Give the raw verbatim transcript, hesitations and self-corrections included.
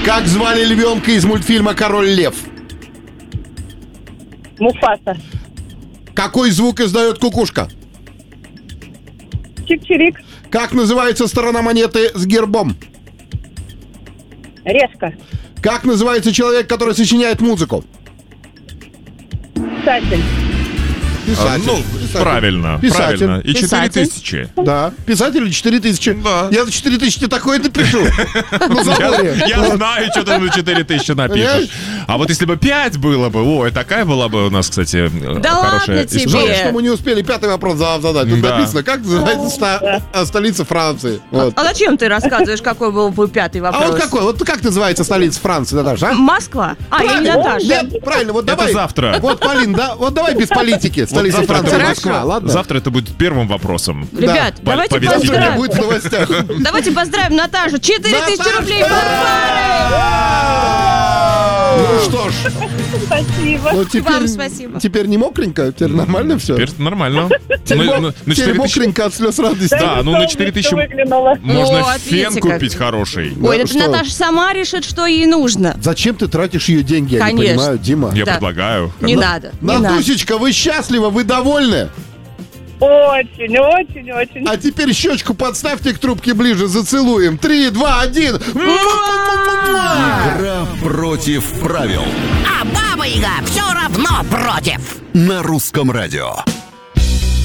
Как звали львенка из мультфильма «Король лев»? Муфаса. Какой звук издает кукушка? Чик-чирик. Как называется сторона монеты с гербом? Резко. Как называется человек, который сочиняет музыку? Писатель. Писатель. А, ну, Писатель. правильно, Писатель. правильно. И четыре Писатель. тысячи. Да. Писатель четыре тысячи. Да. Я за четыре тысячи такое напишу. На заборе. Я знаю, что ты на четыре тысячи напишешь. Понимаешь? А вот если бы пять было бы, ой, такая была бы у нас, кстати, Да хорошая ладно тебе. история. Жалко, что мы не успели пятый вопрос за- задать. Тут Да. написано, как называется ста- а, столица Франции. Вот. А зачем ты рассказываешь, какой был бы пятый А вопрос? вот какой? Вот как называется столица Франции, Наташа? а? Москва. А, я не Правильно. Наташа. Нет, правильно, вот Это давай. завтра. Вот, Полин, да, вот давай без политики. Столица завтра Франции, это Москва, будет- ладно? Завтра это будет первым вопросом. Ребят, Да. давайте Повестки Завтра не поздравим. будет в новостях. Давайте поздравим Наташу. четыре тысячи Наташа! рублей под Ну что ж, Спасибо. ну теперь, Вам спасибо. теперь не мокренько, теперь нормально все. Теперь нормально. Теперь, Ну, мо- ну, на теперь четыре тысячи мокренько от слез радости. Да, ну на четыре тысячи Выглянуло. можно Вот, фен видите, как. купить хороший. Ой, Да, это что? Наташа сама решит, что ей нужно. Зачем ты тратишь ее деньги, я не Конечно. понимаю, Дима. Я Да. предлагаю. Не надо. Не надо. Натусечка, вы счастливы, вы довольны? Очень, очень, очень. А теперь щечку подставьте к трубке ближе, зацелуем. Три, два, один. Игра против правил А Баба Яга все равно против. на русском радио.